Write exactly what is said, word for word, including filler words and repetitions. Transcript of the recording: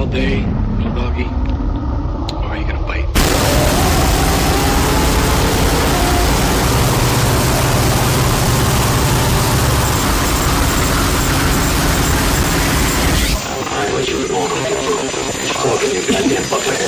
all day, little doggy? Or are you gonna bite? I what you were going on. Fucking you goddamn fucker.